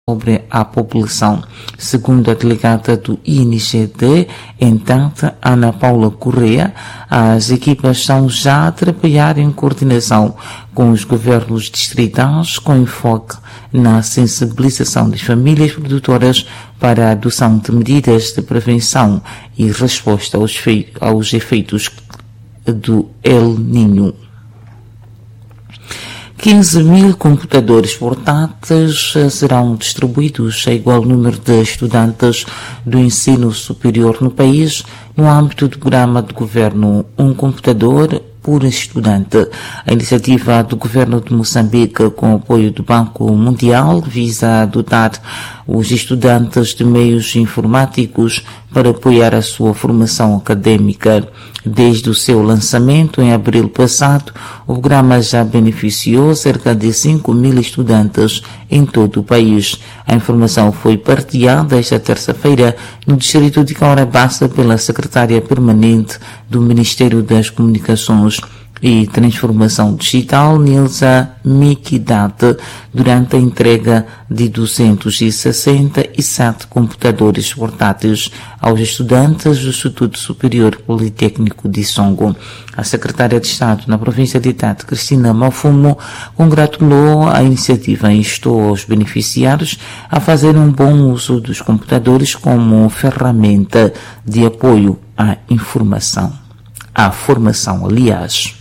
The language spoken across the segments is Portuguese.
sobre a população. Segundo a delegada do INGD, entanto, Ana Paula Correa, as equipas estão já a trabalhar em coordenação com os governos distritais, com enfoque na sensibilização das famílias produtoras para a adoção de medidas de prevenção e resposta aos efeitos do El Niño. 15.000 computadores portáteis serão distribuídos a igual número de estudantes do ensino superior no país, no âmbito do programa de governo Um Computador por Estudante. A iniciativa do governo de Moçambique, com o apoio do Banco Mundial, visa dotar os estudantes de meios informáticos para apoiar a sua formação acadêmica. Desde o seu lançamento em abril passado, o programa já beneficiou cerca de 5.000 estudantes em todo o país. A informação foi partilhada esta terça-feira no distrito de Caurabassa pela secretária permanente do Ministério das Comunicações e Transformação Digital, Nilza Mikidate, durante a entrega de 267 computadores portáteis aos estudantes do Instituto Superior Politécnico de Songo. A secretária de Estado na província de Tete, Cristina Mafumo, congratulou a iniciativa e instou aos beneficiários a fazer um bom uso dos computadores como ferramenta de apoio à formação, aliás.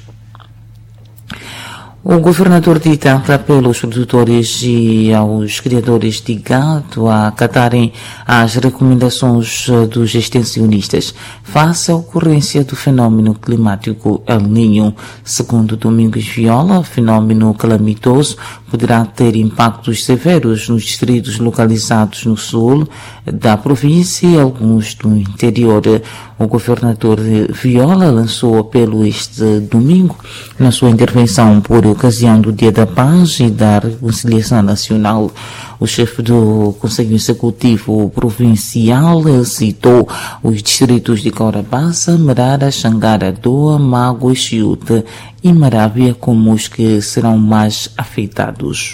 O governador de Itata apela aos produtores e aos criadores de gado a acatarem as recomendações dos extensionistas face à ocorrência do fenômeno climático El Niño. Segundo Domingos Viola, o fenômeno calamitoso poderá ter impactos severos nos distritos localizados no sul da província e alguns do interior. O governador Viola lançou o apelo este domingo na sua intervenção por ocasião do Dia da Paz e da Reconciliação Nacional. O chefe do Conselho Executivo Provincial citou os distritos de Caurabassa, Merara, Xangara, Doa, Mago, Chiuta e Marábia como os que serão mais afetados.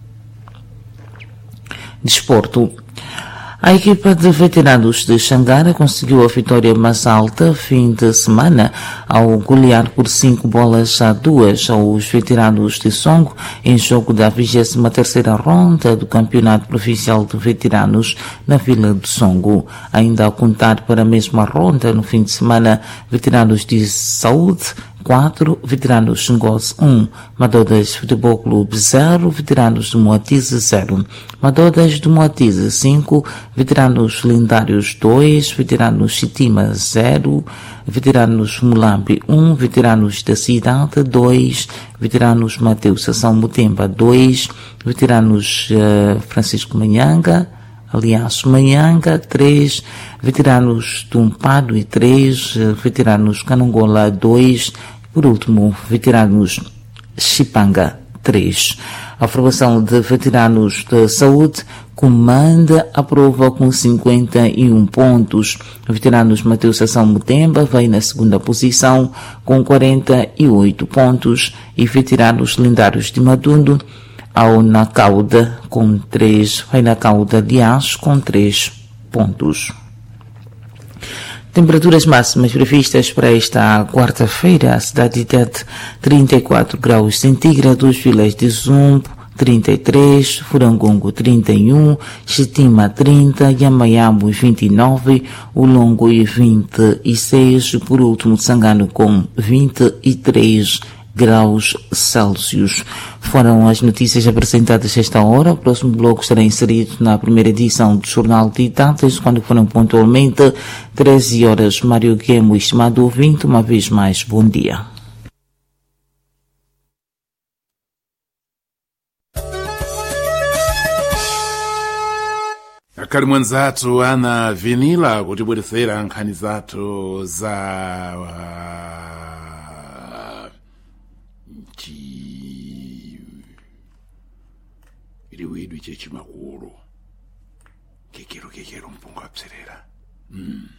Desporto. A equipa de veteranos de Xangara conseguiu a vitória mais alta fim de semana ao golear por 5-2 aos veteranos de Songo em jogo da 23ª ronda do Campeonato Provincial de Veteranos na Vila de Songo. Ainda a contar para a mesma ronda no fim de semana, veteranos de Saúde 4, veteranos de Ngoz 1, Madodas Futebol Clube 0, veteranos de Moatize 0, Madodas de Moatize 5, veteranos lendários 2, veteranos Chitima 0, veteranos Mulambi 1, veteranos da Cidade 2, veteranos Mateus São Mutemba 2, veteranos Francisco Manhanga, Manhanga 3, veteranos do Umpado 3, veteranos Canongola 2, por último, veteranos Chipanga 3. A formação de veteranos de saúde comanda a prova com 51 pontos. Veteranos Mateus São Mutemba vai na segunda posição com 48 pontos e veteranos lendários de Madundo ao na cauda com 3, vai na cauda aliás com 3 pontos. Temperaturas máximas previstas para esta quarta-feira: a cidade de Tete 34 graus centígrados, Vilas de Zumbo 33, Furangongo 31, Chitima 30, Yamayabo 29, Ulongo 26, por último Sangano com 23 graus Celsius. Foram as notícias apresentadas esta hora. O próximo bloco será inserido na primeira edição do Jornal de Datas, quando foram pontualmente 13 horas. Mário Guemo, estimado ouvinte, uma vez mais, bom dia. Karimu nzathu ana vinila kutibweresera nkhani zathu za iliwidwi chechimakulu kekero mpunga apserera